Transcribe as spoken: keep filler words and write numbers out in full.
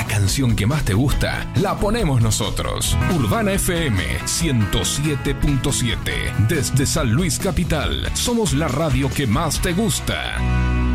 La canción que más te gusta la ponemos nosotros. Urbana F M ciento siete punto siete. Desde San Luis Capital. Somos la radio que más te gusta.